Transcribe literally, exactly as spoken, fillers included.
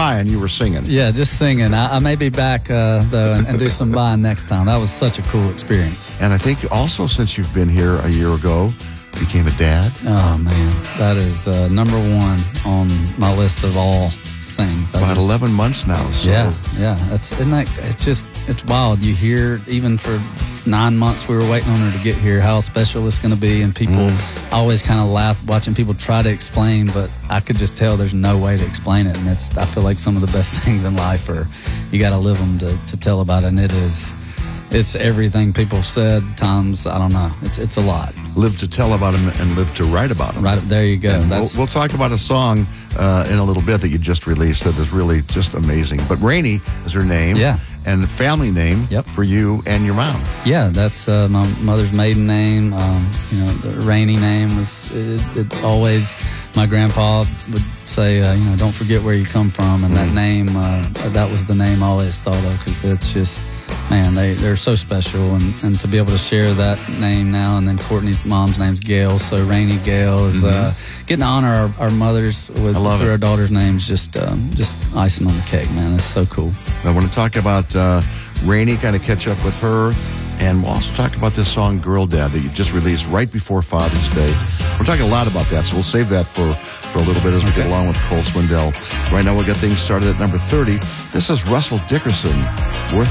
buying, you were singing. Yeah, just singing. I, I may be back, uh, though, and, and do some buying next time. That was such a cool experience. And I think also since you've been here a year ago, became a dad. Oh, man. That is uh, number one on my list of all things. I About just, eleven months now. So. Yeah, yeah. That's, isn't that, it's just, it's wild. You hear, even for nine months we were waiting on her to get here, how special it's going to be. And people mm. always kind of laugh watching people try to explain, but I could just tell there's no way to explain it. And it's, I feel like some of the best things in life are, you got to live them to, to tell about it. And it is, it's everything people said times, I don't know. It's it's a lot. Live to tell about them and live to write about them. Right, there you go. That's, we'll, we'll talk about a song uh, in a little bit that you just released that is really just amazing. But Rainey is her name. Yeah. And family name yep. for you and your mom. Yeah, that's uh, my mother's maiden name. Um, you know, the Rainey name was it, it always. My grandpa would say, uh, you know, don't forget where you come from, and mm. that name, uh, that was the name I always thought of, because it's just, man, they they're so special, and, and to be able to share that name now, and then Courtney's mom's name's Gail, so Rainey Gail is mm-hmm. uh, getting to honor our, our mothers with through our daughter's names, just um, just icing on the cake, man. It's so cool. I want to talk about uh, Rainey, kind of catch up with her. And we'll also talk about this song, Girl Dad, that you just released right before Father's Day. We're talking a lot about that, so we'll save that for, for a little bit as we okay. get along with Cole Swindell. Right now, we'll get things started at number thirty. This is Russell Dickerson, Worth